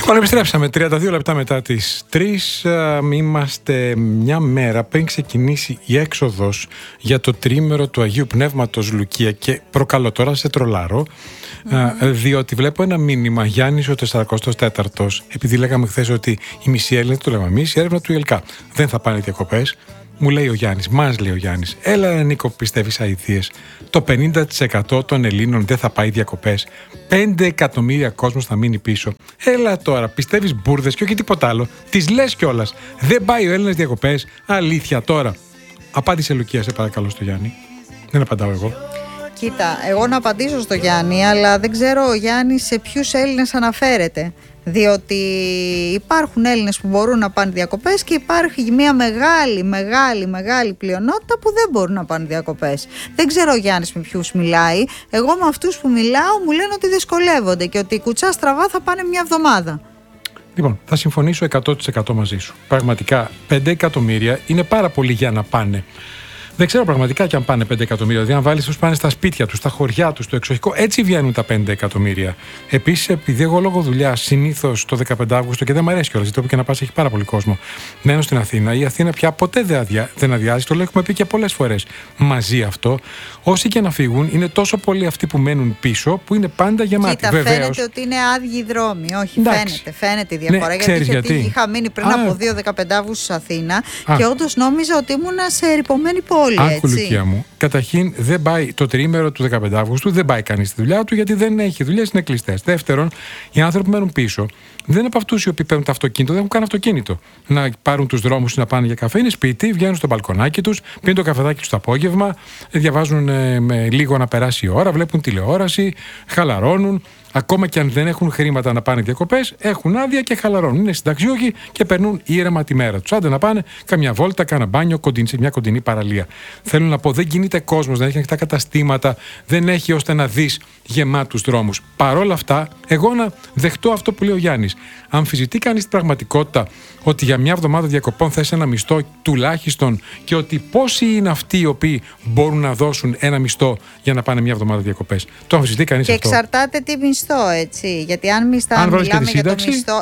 Λοιπόν, επιστρέψαμε 32 λεπτά μετά τις 3. Είμαστε μια μέρα πριν ξεκινήσει η έξοδος για το τριήμερο του Αγίου Πνεύματος Λουκία και προκαλώ τώρα σε τρολάρω, διότι βλέπω ένα μήνυμα Γιάννης ο 44ος, επειδή λέγαμε χθες ότι οι μισοί Έλληνες, το λέμε εμείς, η έρευνα του ΙΕΛΚΑ δεν θα πάνε διακοπές. Μου λέει ο Γιάννης, μας λέει ο Γιάννης, έλα Νίκο, πιστεύεις αηδίες? Το 50% των Ελλήνων δεν θα πάει διακοπές. 5 εκατομμύρια κόσμος θα μείνει πίσω. Έλα τώρα, πιστεύεις μπουρδες και όχι τίποτα άλλο? Τις λες κιόλας. Δεν πάει ο Έλληνας διακοπές. Αλήθεια τώρα. Απάντησε Λουκία, σε παρακαλώ, στο Γιάννη. Δεν απαντάω εγώ. Κοίτα, εγώ να απαντήσω στο Γιάννη, αλλά δεν ξέρω ο Γιάννης σε ποιους Έλληνες αναφέρεται. Διότι υπάρχουν Έλληνες που μπορούν να πάνε διακοπές και υπάρχει μια μεγάλη πλειονότητα που δεν μπορούν να πάνε διακοπές. Δεν ξέρω ο Γιάννης με ποιους μιλάει. Εγώ με αυτούς που μιλάω μου λένε ότι δυσκολεύονται και ότι κουτσά στραβά θα πάνε μια εβδομάδα. Λοιπόν, θα συμφωνήσω 100% μαζί σου. Πραγματικά 5 εκατομμύρια είναι πάρα πολύ για να πάνε. Δεν ξέρω πραγματικά και αν πάνε 5 εκατομμύρια. Δηλαδή, αν βάλει του πάνε στα σπίτια του, στα χωριά του, στο εξοχικό, έτσι βγαίνουν τα 5 εκατομμύρια. Επίσης, επειδή εγώ λόγω δουλειά συνήθως το 15 Αύγουστο και δεν μου αρέσει κιόλας, γιατί όπου και να πας έχει πάρα πολύ κόσμο, μένω στην Αθήνα. Η Αθήνα πια ποτέ δεν αδειάζει, το έχουμε πει και πολλές φορές μαζί αυτό. Όσοι και να φύγουν, είναι τόσο πολλοί αυτοί που μένουν πίσω, που είναι πάντα γεμάτοι. Κοίτα, βεβαίως, φαίνεται ότι είναι άδειοι δρόμοι. Όχι, εντάξει, φαίνεται η διαφορά. Ναι, γιατί είχα μείνει πριν από 2-15 Αύγουστου στην Αθήνα και όντως νόμιζα ότι ήμουνα σε ερειπωμένη πόλη. Άκου, Λουκία μου. Καταρχήν, δεν πάει το τριήμερο του 15 Αύγουστου, δεν πάει κανείς στη δουλειά του, γιατί δεν έχει δουλειές, είναι κλειστές. Δεύτερον, οι άνθρωποι που μένουν πίσω δεν είναι από αυτούς οι οποίοι παίρνουν το αυτοκίνητο, δεν έχουν καν αυτοκίνητο. Να πάρουν τους δρόμους ή να πάνε για καφέ, είναι σπίτι, βγαίνουν στο μπαλκονάκι τους, πίνουν το καφεδάκι τους το απόγευμα, διαβάζουν με λίγο να περάσει η ώρα, βλέπουν τηλεόραση, χαλαρώνουν. Ακόμα και αν δεν έχουν χρήματα να πάνε διακοπές, έχουν άδεια και χαλαρώνουν. Είναι συνταξιούχοι και περνούν ήρεμα τη μέρα τους. Άντε να πάνε καμιά βόλτα, κάνα μπάνιο, σε μια κοντινή παραλία. Θέλω να πω, δεν κινείται κόσμος, δεν έχει ανοιχτά καταστήματα, δεν έχει ώστε να δεις γεμάτους δρόμους. Παρόλα αυτά, εγώ να δεχτώ αυτό που λέει ο Γιάννης. Αμφισβητεί κανείς την πραγματικότητα ότι για μια εβδομάδα διακοπών θες ένα μισθό τουλάχιστον και ότι πόσοι είναι αυτοί οι οποίοι μπορούν να δώσουν ένα μισθό για να πάνε μια εβδομάδα διακοπές? Το αμφισβητεί κανείς αυτό? Και εξαρτάται τι μισθό, έτσι. Γιατί αν μιλάμε για το μισθό.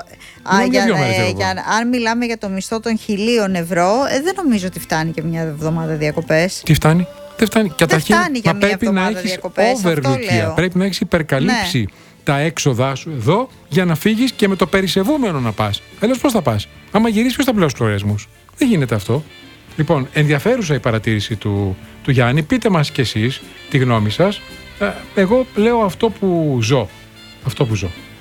Αν μιλάμε για το μισθό των 1.000 ευρώ, δεν νομίζω ότι φτάνει και μια εβδομάδα διακοπές. Τι φτάνει? Δεν φτάνει. Καταρχήν, για μια πρέπει να έχεις overlook, πρέπει να έχεις υπερκαλύψει τα έξοδά σου εδώ για να φύγεις και με το περισεβούμενο να πας. Αλλιώς πώς θα πας? Άμα γυρίσεις, ποιος θα πληρώσει τους λογαριασμούς? Δεν γίνεται αυτό. Λοιπόν, ενδιαφέρουσα η παρατήρηση του Γιάννη. Πείτε μας κι εσείς τη γνώμη σας. Εγώ λέω αυτό που ζω. Αυτό που ζω.